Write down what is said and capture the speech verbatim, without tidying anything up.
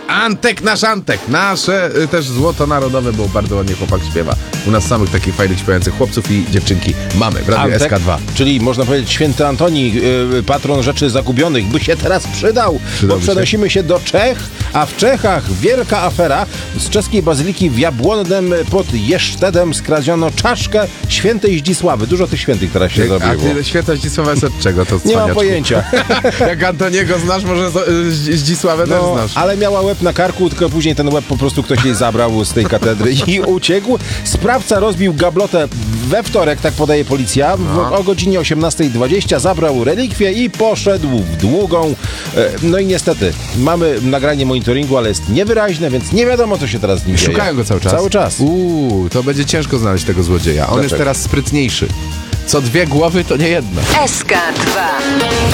Antek, nasz Antek. Nasze y, też złoto narodowe, bo bardzo ładnie chłopak śpiewa. U nas samych takich fajnych śpiewających chłopców i dziewczynki mamy w Radiu S K dwa. Czyli można powiedzieć święty Antoni, yy, patron rzeczy zagubionych, by się teraz przydał, Przydałby bo przenosimy się? się do Czech, a w Czechach wielka afera. Z czeskiej bazyliki w Jabłonnem pod Jesztedem skradziono czaszkę świętej Zdzisławy. Dużo tych świętych teraz się A zrobiło. ty święta Zdzisława jest od czego? To Nie mam pojęcia. Jak Antoniego znasz, może z- z- Zdzisławę też No, znasz. ale miała łeb na karku, tylko później ten łeb po prostu ktoś jej zabrał z tej katedry i uciekł. Sprawca rozbił gablotę we wtorek, tak podaje policja. W, No. O godzinie osiemnastej dwadzieścia zabrał relikwię i poszedł w długą. E, No i niestety, mamy nagranie monitoringu, ale jest niewyraźne, więc nie wiadomo, co się teraz z nim dzieje. Szukają go cały czas. Cały czas. Uuu, to będzie ciężko znaleźć tego złodzieja. On Dlaczego? jest teraz sprytniejszy. Co dwie głowy, to nie jedna. S K dwa.